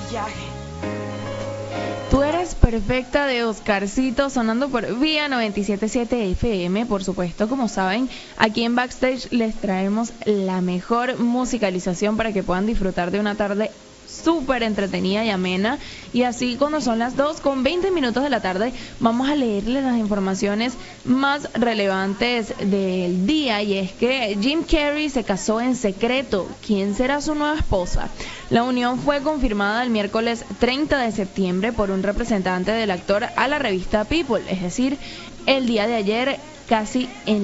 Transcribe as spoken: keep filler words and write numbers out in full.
maquillaje. Tú eres perfecta de Oscarcito, sonando por Vía noventa y siete punto siete F M. Por supuesto, como saben, aquí en Backstage les traemos la mejor musicalización para que puedan disfrutar de una tarde súper entretenida y amena. Y así, cuando son las dos con veinte minutos de la tarde, vamos a leerles las informaciones más relevantes del día. Y es que Jim Carrey se casó en secreto. ¿Quién será su nueva esposa? La unión fue confirmada el miércoles treinta de septiembre por un representante del actor a la revista People, es decir, el día de ayer, casi en